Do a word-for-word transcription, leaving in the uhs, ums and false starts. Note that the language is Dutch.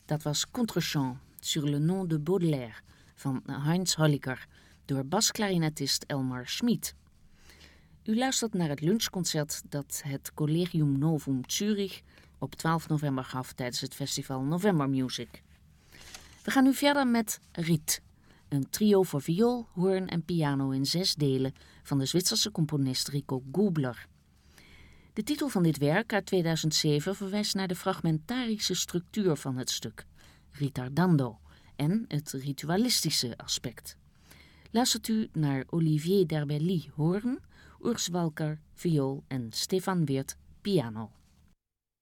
Dat was Contrechamp sur le nom de Baudelaire van Heinz Holliger door basklarinetist Elmar Schmid. U luistert naar het lunchconcert dat het Collegium Novum Zurich op twaalf november gaf tijdens het festival November Music. We gaan nu verder met Riet, een trio voor viool, hoorn en piano in zes delen van de Zwitserse componist Rico Gubler. De titel van dit werk uit tweeduizend zeven verwijst naar de fragmentarische structuur van het stuk, ritardando, en het ritualistische aspect. Luistert u naar Olivier Derbelly hoorn, Urs Walker viool en Stefan Weert piano.